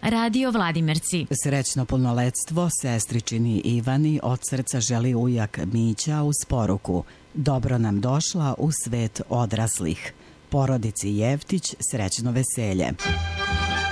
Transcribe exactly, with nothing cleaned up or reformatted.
Radio Vladimirci. Srećno punoletstvo sestričini Ivani od srca želi ujak Mića uz poruku: dobro nam došla u svet odraslih. Porodici Jevtić srećno veselje.